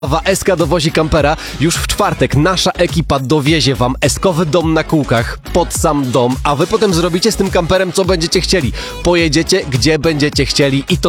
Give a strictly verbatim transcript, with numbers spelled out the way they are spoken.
Eska dowozi kampera. Już w czwartek nasza ekipa dowiezie wam eskowy dom na kółkach pod sam dom, a wy potem zrobicie z tym kamperem co będziecie chcieli. Pojedziecie gdzie będziecie chcieli i to